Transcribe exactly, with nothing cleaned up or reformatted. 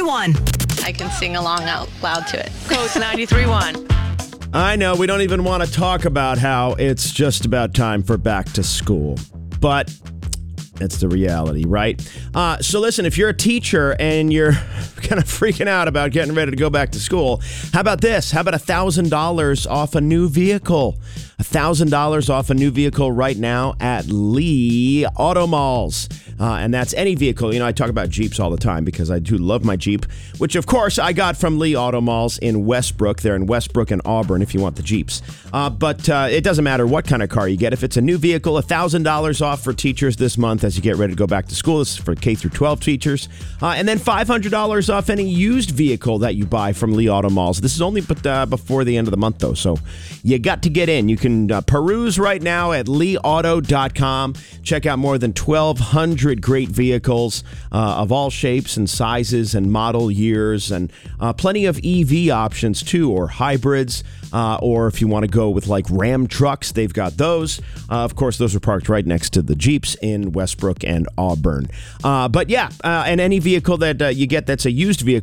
one. I can sing along out loud to it. Coast ninety-three point one. I know we don't even want to talk about how it's just about time for back to school, but it's the reality, right? Uh, so listen, if you're a teacher and you're kind of freaking out about getting ready to go back to school, how about this? How about one thousand dollars off a new vehicle? one thousand dollars off a new vehicle right now at Lee Auto Malls. Uh, and that's any vehicle. You know, I talk about Jeeps all the time because I do love my Jeep, which, of course, I got from Lee Auto Malls in Westbrook. They're in Westbrook and Auburn if you want the Jeeps. Uh, but uh, it doesn't matter what kind of car you get. If it's a new vehicle, one thousand dollars off for teachers this month as you get ready to go back to school. This is for K through twelve teachers. Uh, and then five hundred dollars off any used vehicle that you buy from Lee Auto Malls. This is only but, uh, before the end of the month, though. So you got to get in. You can uh, peruse right now at lee auto dot com. Check out more than twelve hundred great vehicles uh, of all shapes and sizes and model years, and uh, plenty of E V options too, or hybrids, uh, or if you want to go with like Ram trucks, they've got those. Uh, of course, those are parked right next to the Jeeps in Westbrook and Auburn. Uh, but yeah, uh, and any vehicle that uh, you get that's a used vehicle